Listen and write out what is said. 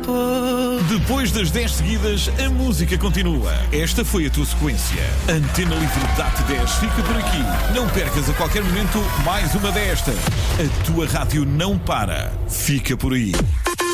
Depois das 10 seguidas, a música continua. Esta foi a tua sequência. Antena Livre DAT 10 fica por aqui. Não percas a qualquer momento mais uma destas. A tua rádio não para. Fica por aí.